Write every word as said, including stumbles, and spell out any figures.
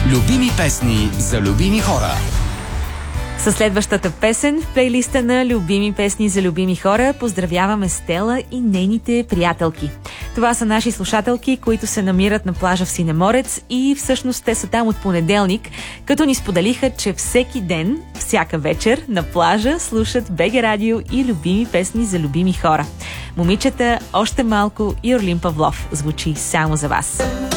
Любими песни за любими хора. Със следващата песен в плейлиста на Любими песни за любими хора поздравяваме Стела и нейните приятелки. Това са наши слушателки, които се намират на плажа в Синеморец и всъщност те са там от понеделник, като ни споделиха, че всеки ден, всяка вечер на плажа слушат БГ Радио и Любими песни за любими хора. Момичета, още малко и Орлин Павлов звучи само за вас.